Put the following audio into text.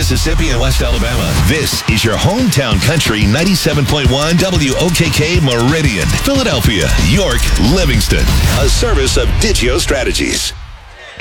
Mississippi, and West Alabama. This is your hometown country 97.1 WOKK Meridian, Philadelphia, York, Livingston. A service of Digio Strategies.